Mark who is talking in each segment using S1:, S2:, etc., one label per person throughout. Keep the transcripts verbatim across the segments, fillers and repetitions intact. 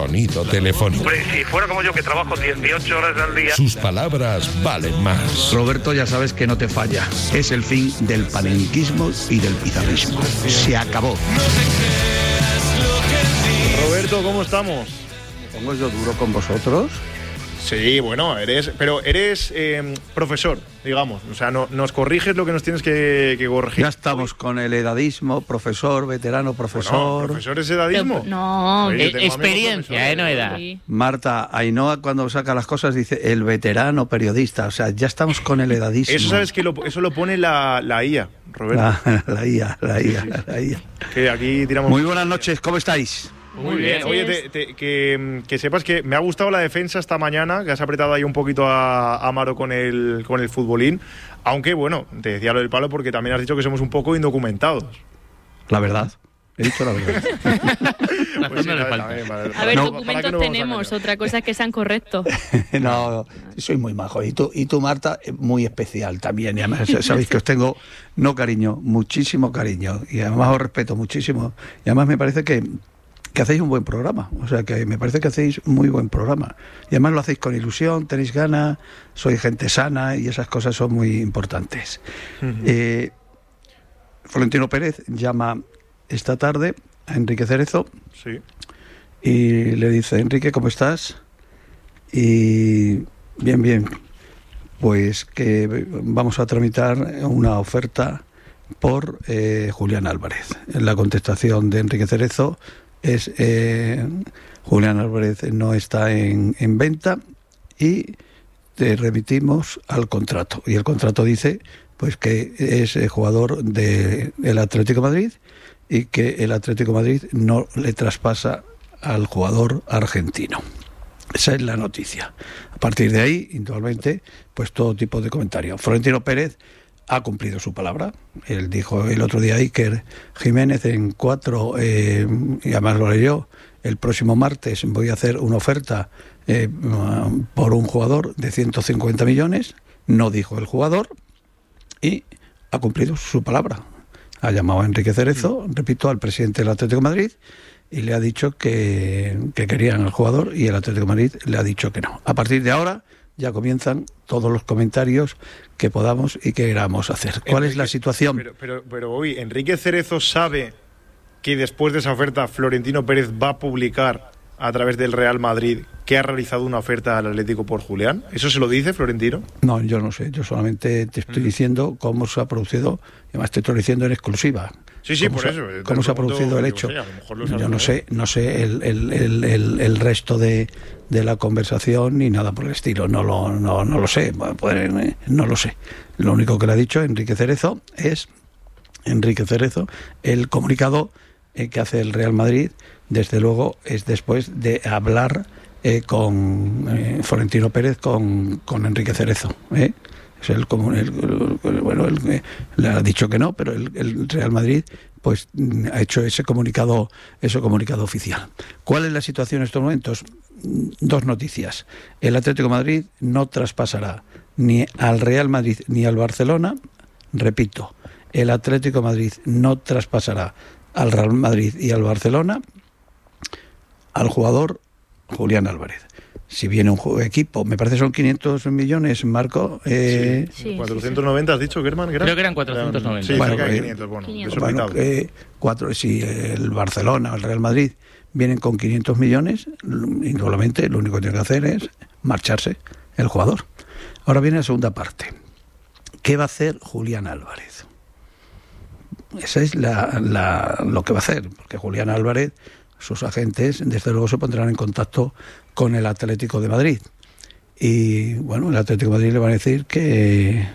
S1: sonido telefónico.
S2: Hombre, si fuera como yo, que trabajo dieciocho horas al día.
S1: Sus palabras valen más.
S3: Roberto, ya sabes que no te falla. Es el fin del panenquismo y del pizarrismo. Se acabó.
S4: Roberto, ¿cómo estamos?
S3: ¿Me pongo yo duro con vosotros?
S4: Sí, bueno, eres, pero eres eh, profesor, digamos. O sea, no, nos corriges lo que nos tienes que, que corregir.
S3: Ya estamos con el edadismo, profesor, veterano, profesor.
S4: Bueno, ¿profesor es edadismo?
S5: Pero, no,
S4: Oye,
S5: eh, experiencia, eh, no edad. Sí.
S3: Marta, Ainhoa cuando saca las cosas dice el veterano periodista. O sea, ya estamos con el edadismo.
S4: Eso sabes que lo, eso lo pone la, la I A, Roberto.
S3: La, la I A, la I A,
S4: Sí, sí.
S3: la I A.
S4: Que aquí tiramos.
S3: Muy buenas noches, ¿cómo estáis?
S4: Muy bien. Oye, te, te, que, que sepas que me ha gustado la defensa esta mañana, que has apretado ahí un poquito a, a Amaro con el, con el futbolín. Aunque, bueno, te decía lo del palo porque también has dicho que somos un poco indocumentados.
S3: La verdad. He dicho la verdad.
S4: Pues sí,
S5: no le
S4: vale,
S5: falta.
S4: también, vale.
S5: A ver,
S3: No,
S5: documentos
S4: no
S5: tenemos, otra cosa es que sean correctos.
S3: No, soy muy majo. Y tú, y tú, Marta, muy especial también. Y además sabéis que os tengo, no cariño, muchísimo cariño. Y además os respeto muchísimo. Y además me parece que, que hacéis un buen programa. O sea, que me parece que hacéis muy buen programa. Y además lo hacéis con ilusión, tenéis ganas, sois gente sana y esas cosas son muy importantes.
S4: Uh-huh.
S3: eh, Florentino Pérez llama esta tarde a Enrique Cerezo.
S4: Sí.
S3: Y le dice, Enrique, ¿cómo estás? Y bien, bien, pues que vamos a tramitar una oferta por eh, Julián Álvarez. La contestación de Enrique Cerezo es eh, Julián Álvarez no está en, en venta y te remitimos al contrato. Y el contrato dice pues que es eh, jugador del de Atlético de Madrid y que el Atlético de Madrid no le traspasa al jugador argentino. Esa es la noticia. A partir de ahí, indudablemente, pues todo tipo de comentarios. Florentino Pérez ha cumplido su palabra. Él dijo el otro día a Iker Jiménez en cuatro, eh, y además lo leyó, el próximo martes voy a hacer una oferta eh, por un jugador de ciento cincuenta millones, no dijo el jugador, y ha cumplido su palabra. Ha llamado a Enrique Cerezo, repito, al presidente del Atlético de Madrid, y le ha dicho que, que querían al jugador y el Atlético de Madrid le ha dicho que no. A partir de ahora ya comienzan todos los comentarios que podamos y que queramos hacer. ¿Cuál
S4: Enrique,
S3: es la situación?
S4: Pero, pero, pero hoy, ¿Enrique Cerezo sabe que después de esa oferta Florentino Pérez va a publicar a través del Real Madrid que ha realizado una oferta al Atlético por Julián? ¿Eso se lo dice Florentino?
S3: No, yo no sé. Yo solamente te estoy diciendo cómo se ha producido, y además te estoy diciendo en exclusiva.
S4: Sí, sí,
S3: cómo
S4: por
S3: se,
S4: eso.
S3: ¿Cómo se ha producido el hecho?
S4: Sé, a lo mejor lo
S3: yo
S4: sabes,
S3: no sé, no sé el, el, el, el, el resto de, de la conversación ni nada por el estilo. No lo, no, no lo sé. Pues, no lo sé. Lo único que le ha dicho Enrique Cerezo es Enrique Cerezo el comunicado eh, que hace el Real Madrid. Desde luego es después de hablar eh, con eh, Florentino Pérez con, con Enrique Cerezo. ¿eh? Es el, el, el, el, bueno, el, eh, le ha dicho que no, pero el, el Real Madrid pues ha hecho ese comunicado, ese comunicado oficial. ¿Cuál es la situación en estos momentos? Dos noticias. El Atlético de Madrid no traspasará ni al Real Madrid ni al Barcelona. Repito, el Atlético de Madrid no traspasará al Real Madrid y al Barcelona al jugador Julián Álvarez. Si viene un equipo, me parece son quinientos millones, Marco. Eh,
S4: sí, sí, cuatrocientos noventa, ¿has dicho, Germán?
S5: Creo que eran cuatrocientos noventa.
S4: Sí,
S3: bueno,
S4: cerca de
S3: eh,
S4: quinientos, bueno,
S5: quinientos.
S3: bueno eh, cuatro, si el Barcelona o el Real Madrid vienen con quinientos millones, indudablemente lo único que tiene que hacer es marcharse el jugador. Ahora viene la segunda parte. ¿Qué va a hacer Julián Álvarez? Esa es la, la, lo que va a hacer, porque Julián Álvarez, sus agentes, desde luego se pondrán en contacto con el Atlético de Madrid. Y bueno, el Atlético de Madrid le van a decir que,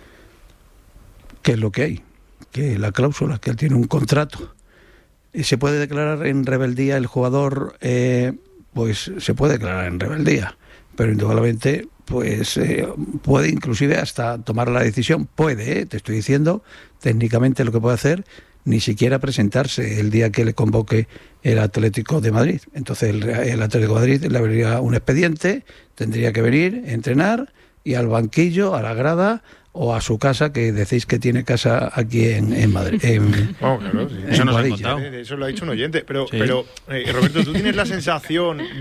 S3: que es lo que hay, que la cláusula, que él tiene un contrato. ¿Y se puede declarar en rebeldía el jugador? Eh, pues se puede declarar en rebeldía, pero indudablemente pues eh, puede inclusive hasta tomar la decisión, puede, ¿eh? Te estoy diciendo técnicamente lo que puede hacer, ni siquiera presentarse el día que le convoque el Atlético de Madrid. Entonces el, el Atlético de Madrid le abriría un expediente, tendría que venir, entrenar y al banquillo, a la grada o a su casa, que decís que tiene casa aquí en, en Madrid. En,
S4: oh, claro, sí.
S5: Eso nos ha
S4: contado. Eso lo ha dicho un oyente. Pero,
S5: sí.
S4: pero eh, Roberto, ¿tú tienes la sensación